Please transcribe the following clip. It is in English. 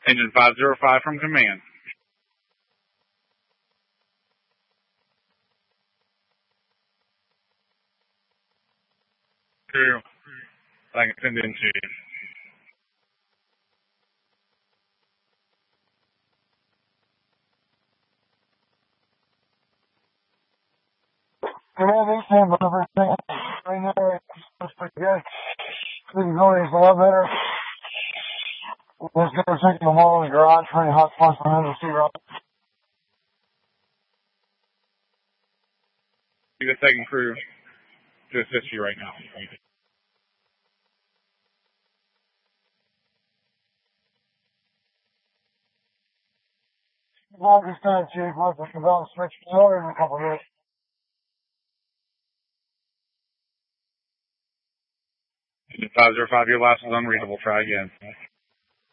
Engine 505 from command. Crew, I can send in to you. Command 810, but everything right now is pretty good. Visibility is a lot better. Let's get her taking them all in the garage for any hot spots behind the C-Rock. Be the second crew to assist you right now. Well, just Chief. Let's just about switch the order in a couple of minutes. Engine 505, your last is unreadable. Try again.